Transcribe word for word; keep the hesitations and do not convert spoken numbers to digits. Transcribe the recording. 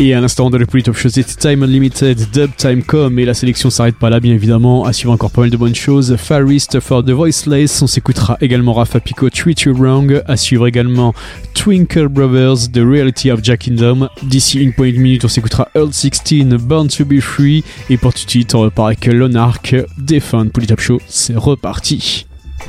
Et à l'instant dans le Polytop Show, c'était Time Unlimited, Dub Time Com, et la sélection s'arrête pas là bien évidemment, à suivre encore pas mal de bonnes choses. Far East for the Voiceless, on s'écoutera également Rafa Pico, Treat You Wrong, à suivre également Twinkle Brothers, The Reality of Jack Kingdom. D'ici une poignée de minutes, on s'écoutera Earl sixteen, Born to be Free, et pour tout de suite, on repart avec Lonark, Defend. Polytop Show, c'est reparti.